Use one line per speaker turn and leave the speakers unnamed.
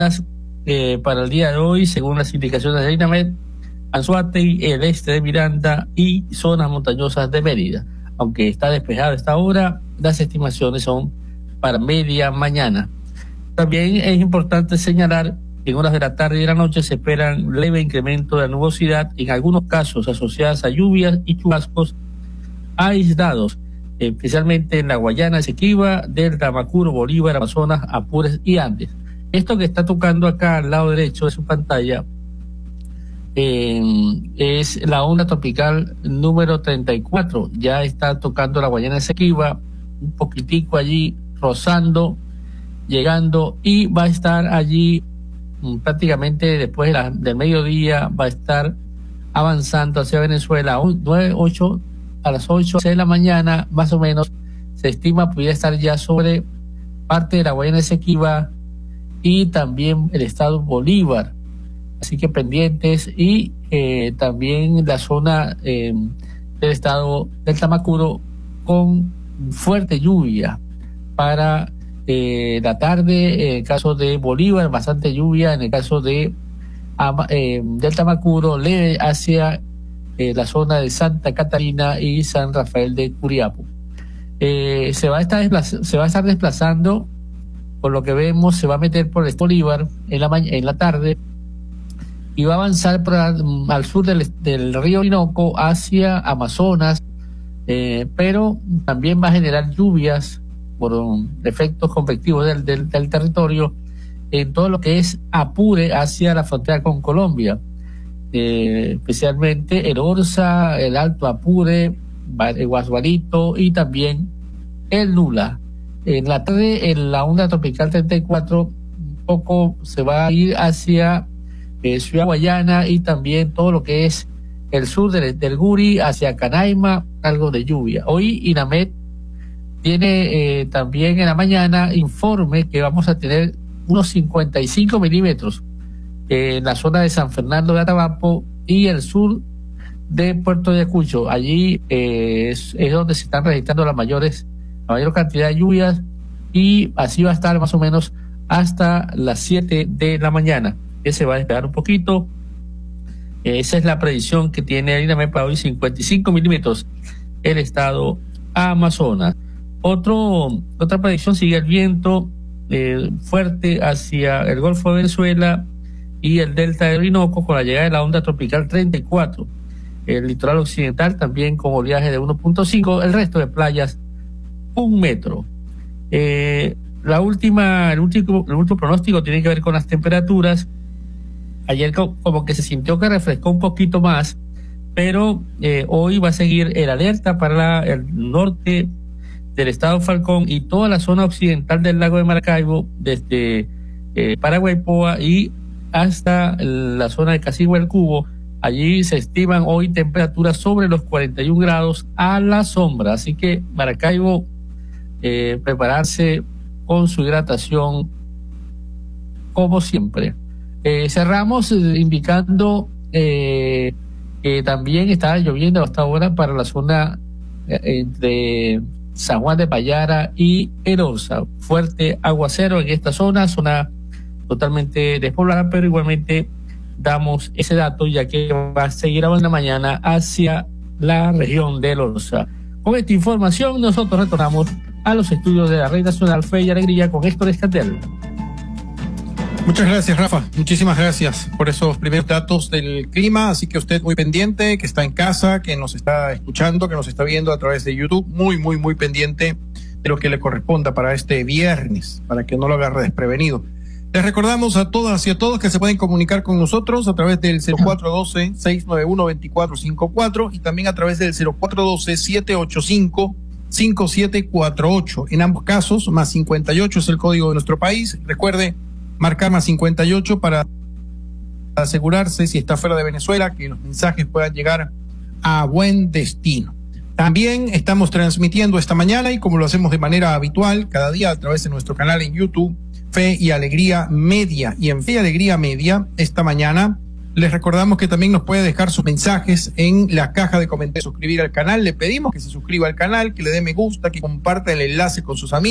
para el día de hoy, según las indicaciones de INAMED, Anzoátegui, el este de Miranda y zonas montañosas de Mérida. Aunque está despejado a esta hora, las estimaciones son para media mañana. También es importante señalar que en horas de la tarde y de la noche se esperan leve incremento de la nubosidad, en algunos casos asociadas a lluvias y chubascos aislados, especialmente en la Guayana Esequiba, Delta, Macuro, Bolívar, Amazonas, Apures y Andes. Esto que está tocando acá al lado derecho de su pantalla es la onda tropical número 34. Ya está tocando la Guayana Esequiba, un poquitico allí, rozando, llegando, y va a estar allí prácticamente después del mediodía, va a estar avanzando hacia Venezuela a las 8 de la mañana, más o menos, se estima pudiera estar ya sobre parte de la Guayana Esequiba y también el estado Bolívar. Así que pendientes, y también la zona del estado del Tamacuro con fuerte lluvia para la tarde. En el caso de Bolívar, bastante lluvia. En el caso de del Tamacuro, leve hacia la zona de Santa Catarina y San Rafael de Curiapo. Se va a estar desplazando, por lo que vemos, se va a meter por el Bolívar en la tarde, y va a avanzar al sur del río Orinoco hacia Amazonas, pero también va a generar lluvias por efectos convectivos del territorio en todo lo que es Apure hacia la frontera con Colombia, especialmente el Orza, el Alto Apure, el Guasbarito y también el Nula. En la tarde, en la onda tropical 34, un poco se va a ir hacia Ciudad Guayana y también todo lo que es el sur del Guri hacia Canaima, algo de lluvia. Hoy INAMED tiene también en la mañana informe que vamos a tener unos 55 milímetros en la zona de San Fernando de Atabapo y el sur de Puerto de Ayacucho. Allí es donde se están registrando la mayor cantidad de lluvias, y así va a estar más o menos hasta las 7 de la mañana, que se va a despegar un poquito. Esa es la predicción que tiene el INAMED para hoy, 55 milímetros el estado Amazonas. Otra predicción: sigue el viento fuerte hacia el Golfo de Venezuela y el delta de Orinoco con la llegada de la onda tropical 34. El litoral occidental también con oleaje de 1.5, el resto de playas 1 metro. El último pronóstico tiene que ver con las temperaturas. Ayer como que se sintió que refrescó un poquito más, pero hoy va a seguir el alerta para el norte del estado Falcón y toda la zona occidental del lago de Maracaibo, desde Paraguaypoa y hasta la zona de Casigua del Cubo. Allí se estiman hoy temperaturas sobre los 41 grados a la sombra, así que Maracaibo, prepararse con su hidratación como siempre. Cerramos indicando que también está lloviendo hasta ahora para la zona entre San Juan de Payara y El Orza. Fuerte aguacero en esta zona totalmente despoblada, pero igualmente damos ese dato, ya que va a seguir avanzando mañana hacia la región de El Orza. Con esta información nosotros retornamos a los estudios de la Red Nacional Fe y Alegría con Héctor Escandel.
Muchas gracias, Rafa. Muchísimas gracias por esos primeros datos del clima. Así que usted muy pendiente, que está en casa, que nos está escuchando, que nos está viendo a través de YouTube, muy pendiente de lo que le corresponda para este viernes, para que no lo agarre desprevenido. Les recordamos a todas y a todos que se pueden comunicar con nosotros a través del 0412-691-2454 y también a través del 0412-785-5748. En ambos casos, más 58 es el código de nuestro país. Recuerde marcar más 58 para asegurarse, si está fuera de Venezuela, que los mensajes puedan llegar a buen destino. También estamos transmitiendo esta mañana, y como lo hacemos de manera habitual, cada día a través de nuestro canal en YouTube, Fe y Alegría Media. Y en Fe y Alegría Media, esta mañana, les recordamos que también nos puede dejar sus mensajes en la caja de comentarios, suscribir al canal. Le pedimos que se suscriba al canal, que le dé me gusta, que comparta el enlace con sus amigos.